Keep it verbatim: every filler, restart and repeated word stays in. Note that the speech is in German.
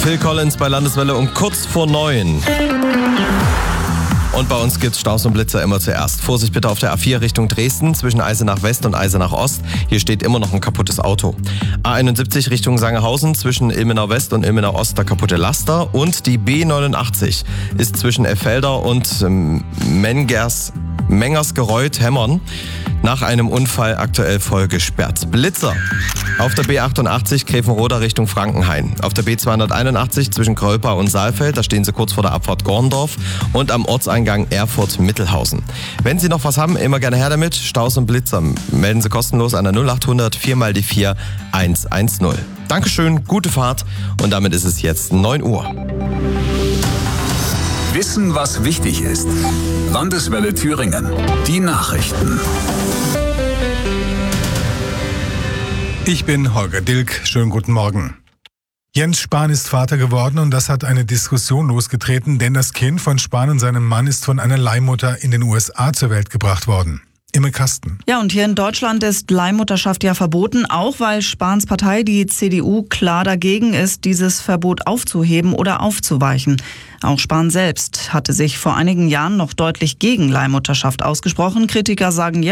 Phil Collins bei Landeswelle um kurz vor neun. Und bei uns gibt's Staus und Blitzer immer zuerst. Vorsicht bitte auf der A vier Richtung Dresden zwischen Eisenach West und Eisenach Ost. Hier steht immer noch ein kaputtes Auto. A einundsiebzig Richtung Sangerhausen zwischen Ilmenau West und Ilmenau Ost der kaputte Laster. Und die B neunundachtzig ist zwischen Effelder und ähm, Mengers, Mengersgereuth Hemmern nach einem Unfall aktuell voll gesperrt. Blitzer auf der B achtundachtzig Gräfenroda Richtung Frankenhain. Auf der B zweihunderteinundachtzig zwischen Krölpa und Saalfeld, da stehen Sie kurz vor der Abfahrt Gorndorf. Und am Ortseingang Erfurt-Mittelhausen. Wenn Sie noch was haben, immer gerne her damit. Staus und Blitzer melden Sie kostenlos an der null achthundert vier mal die vier eins eins null. Dankeschön, gute Fahrt und damit ist es jetzt neun Uhr. Wissen, was wichtig ist. Landeswelle Thüringen. Die Nachrichten. Ich bin Holger Dilk. Schönen guten Morgen. Jens Spahn ist Vater geworden und das hat eine Diskussion losgetreten, denn das Kind von Spahn und seinem Mann ist von einer Leihmutter in den U S A zur Welt gebracht worden. Imme Kasten. Ja, und hier in Deutschland ist Leihmutterschaft ja verboten, auch weil Spahns Partei, die C D U, klar dagegen ist, dieses Verbot aufzuheben oder aufzuweichen. Auch Spahn selbst hatte sich vor einigen Jahren noch deutlich gegen Leihmutterschaft ausgesprochen. Kritiker sagen